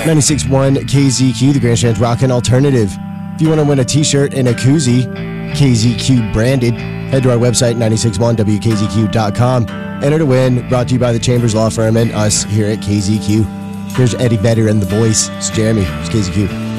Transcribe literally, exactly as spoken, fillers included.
ninety-six point one K Z Q, the Grand Strand's Rockin' Alternative. If you want to win a t-shirt and a koozie, K Z Q branded, head to our website, nine six one W K Z Q dot com. Enter to win, brought to you by the Chambers Law Firm and us here at K Z Q. Here's Eddie Vedder and the boys. It's Jeremy. It's K Z Q.